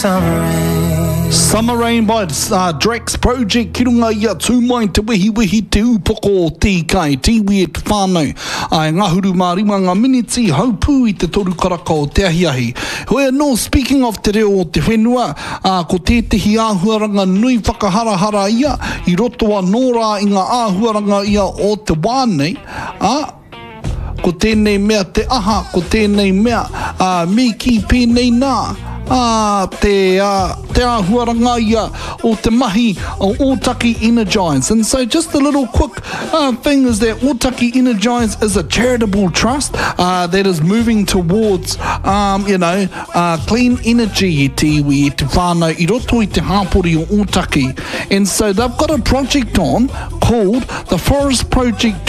Summer Rain by Drex Project ki runga ia tūmai te wehi te upoko tīkai tiwi e te whānau ai ngahuru mārima ngā miniti haupū i te toru karaka o te ahiahi. Hoi anō, speaking of te reo o te whenua, ko tētehi āhuaranga nui whakaharahara ia i roto anō rā i ngā āhuaranga ia o te wānei, ko tēnei mea te aha, ko tēnei mea me ki pēnei nā. Te āhuaranga ia o te mahi o Otaki Energize. And so just a little quick thing is that Otaki Energize is a charitable trust that is moving towards, clean energy te iwi, te whānau, i roto I te hāpori o Otaki. And so they've got a project on called the Forest Project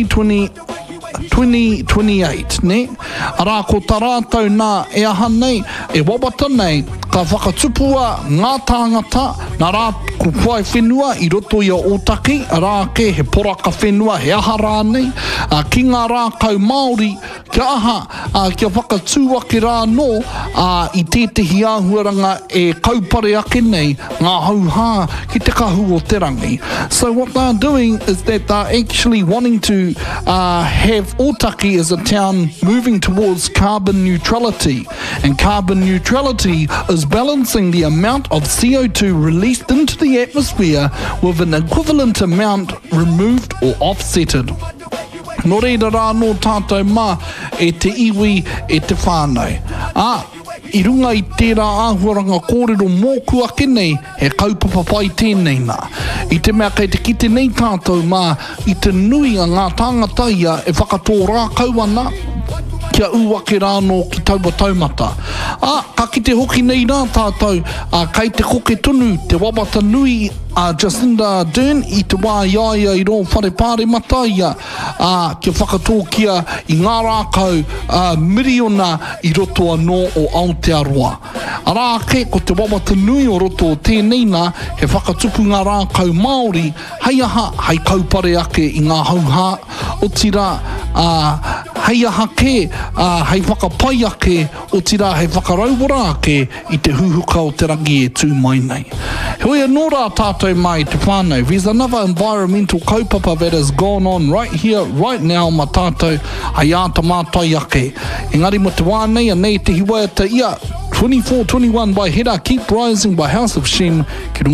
2028, ne? Arā ko tā rātou nā e aha nei, e wawata nei, ka whakatupua ngā tāngata, nā rā ko whai whenua I roto I a Otaki, arā ke he poraka whenua he aha rā nei, ki ngā rākau Māori, kia aha, kia whakatūwake rā no, I tētehi āhuaranga e kaupare ake nei, ngā hauhā ki te kahu o te rangi. So what they're doing is that they're actually wanting to have Otaki as a town moving towards carbon neutrality, and carbon neutrality is balancing the amount of CO2 released into the atmosphere with an equivalent amount removed or offsetted. Nō reira rā nō tātou mā e te iwi e te whānau. I runga I tērā āhuaranga kōrero mōku ake nei, he kaupapa pai tēnei nā. I te mea kei te kite nei tātou mā, I te nui a ngā tāngata ia e whakatō rākau ana, kia uwake rāno ki taua taumata. Ka kite hoki nei rā tātou, kei te koke tonu, te wawata nui Jacinda Ardern I te wā iaia I rō whare pāre mata ia kia whakatōkia I ngā rākau miriona I roto anō o Aotearoa. Arā ke ko te wawata nui o roto o tēnei nā he whakatupu ngā rākau Māori hei aha hei kaupare ake I ngā hauhā o tira hei aha ke hei whakapai ake o tira hei whakarauwara ake I te huhuka o te rangi e tū mai nei. Hoi anō rā tātou mai te whānau. There's another environmental kaupapa that has gone on right here, right now, ma tātou, ai āta mātai ake. Engari mo te wānei, anei te hiwaiata ia, 24-21 by Hera, Keep Rising by House of Shem, ki runga